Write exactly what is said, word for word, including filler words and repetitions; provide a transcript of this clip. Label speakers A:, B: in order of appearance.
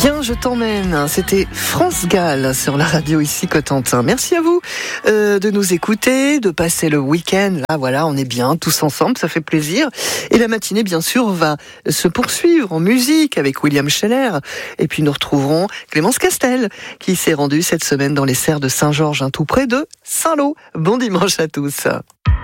A: Viens, je t'emmène. C'était France Gall sur la radio ici Cotentin. Merci à vous euh, de nous écouter, de passer le week-end. Là, voilà, on est bien tous ensemble, ça fait plaisir. Et la matinée, bien sûr, va se poursuivre en musique avec William Scheller. Et puis nous retrouverons Clémence Castel qui s'est rendue cette semaine dans les serres de Saint-Georges, hein, tout près de Saint-Lô. Bon dimanche à tous.